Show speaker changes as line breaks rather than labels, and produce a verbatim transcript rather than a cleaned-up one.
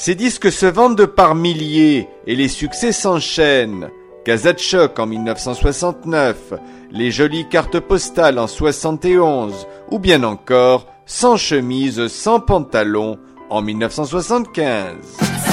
Ces disques se vendent par milliers et les succès s'enchaînent. Casa de choc en mille neuf cent soixante-neuf, Les jolies cartes postales en soixante et onze, ou bien encore Sans chemise, sans pantalon en mille neuf cent soixante-quinze.